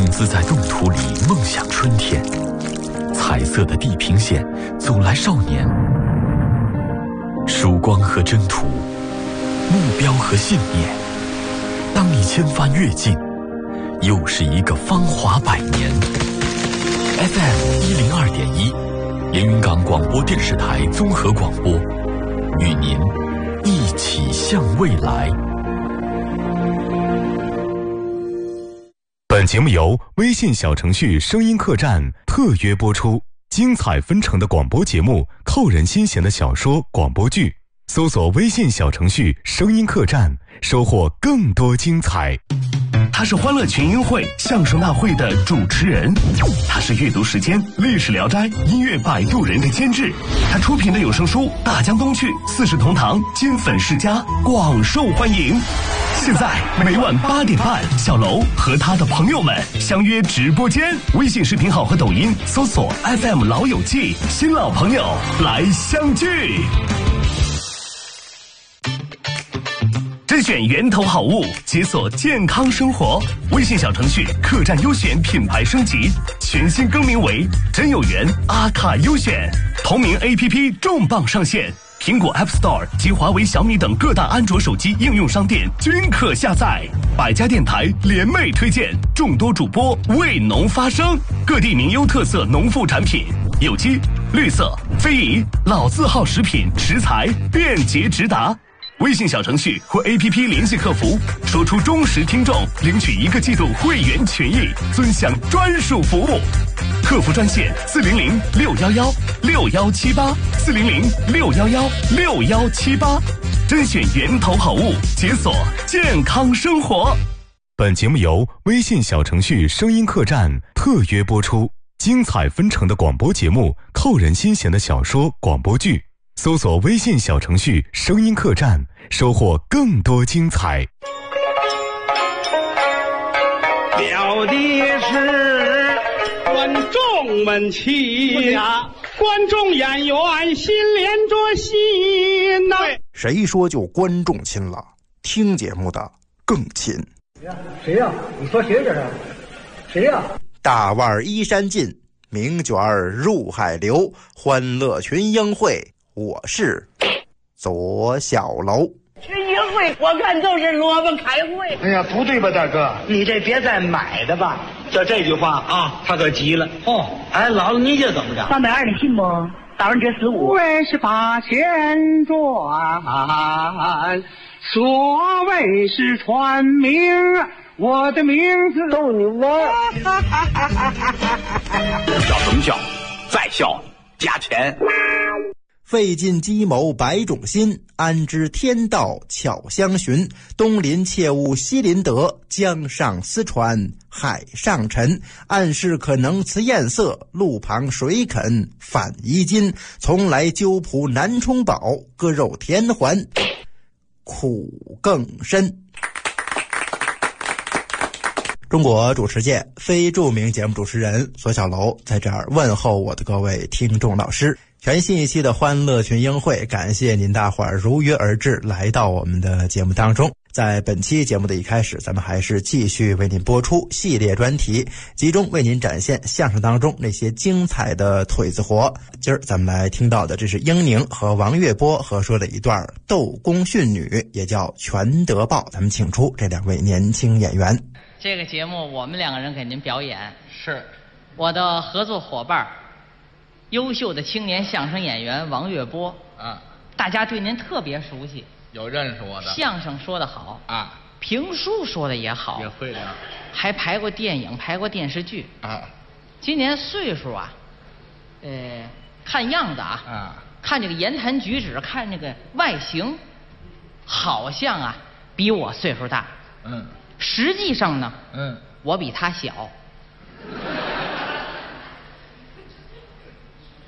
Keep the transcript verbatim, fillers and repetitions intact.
自在动土里梦想春天，彩色的地平线走来少年，曙光和征途，目标和信念。当你千帆越尽，又是一个芳华百年。F M 一零二点一，连云港广播电视台综合广播，与您一起向未来。 本节目由微信小程序声音客栈特约播出，精彩纷呈的广播节目，扣人心弦的小说广播剧，搜索微信小程序声音客栈，收获更多精彩。 他是欢乐群英会相声大会的主持人，他是阅读时间历史聊斋音乐摆渡人的监制，他出品的有声书《大江东去》《四世同堂》《金粉世家》广受欢迎。现在每晚八点半，小楼和他的朋友们相约直播间，微信视频号和抖音搜索 F M 老友记，新老朋友来相聚。甄选源头好物，解锁健康生活。微信小程序客栈优选品牌升级，全新更名为真有缘阿卡优选。同名 A P P 重磅上线，苹果 App Store 及华为、小米等各大安卓手机应用商店均可下载。百家电台联袂推荐，众多主播为农发声，各地名优特色农副产品，有机、绿色、非遗、老字号食品食材便捷直达。微信小程序或 A P P 联系客服，说出忠实听众，领取一个季度会员权益，尊享专属服务。客服专线四零零六幺幺六幺七八四零零六幺幺六幺七八，甄选源头好物，解锁健康生活。 本节目由微信小程序声音客栈特约播出，精彩纷呈的广播节目，扣人心弦的小说广播剧。搜索微信小程序声音客栈，收获更多精彩。 了的是观众们齐呀，观众演员心连着心呐、啊。 谁说就观众亲了？听节目的更亲。 谁呀、啊？你说谁这是？谁呀、啊？ 大腕依山尽，名卷入海流，欢乐群英会。我是左小楼。 群英会我看都是萝卜开会。 哎呀，不对吧，大哥？ 你这别再买的吧。 就这句话啊，他可急了。哦，哎，姥姥你这怎么着？ 三百二的信不？打完折十五。 为是八千转，所谓是传名，我的名字逗你玩。 笑什么笑？再笑加钱。 费尽计谋百种心，安知天道巧相寻。东临切勿西临得，江上丝船海上沉。暗示可能辞艳色，路旁水肯反衣襟。从来鸠仆难充饱，割肉填还苦更深。中国主持界非著名节目主持人左小楼在这儿问候我的各位听众老师。全新一期的欢乐群英会，感谢您大伙儿如约而至，来到我们的节目当中。在本期节目的一开始，咱们还是继续为您播出系列专题，集中为您展现相声当中那些精彩的腿子活。今儿咱们来听到的，这是英宁和王月波合说的一段斗公训女，也叫全德报。咱们请出这两位年轻演员。 这个节目我们两个人给您表演， 是我的合作伙伴，优秀的青年相声演员王月波啊， 大家对您特别熟悉， 有认识我的。 相声说得好啊， 评书说的也好， 也会的， 还拍过电影，拍过电视剧啊。 今年岁数啊，呃，看样子啊， 啊， 看这个言谈举止，看这个外形，好像啊比我岁数大。 嗯， 实际上呢， 嗯， 我比他小。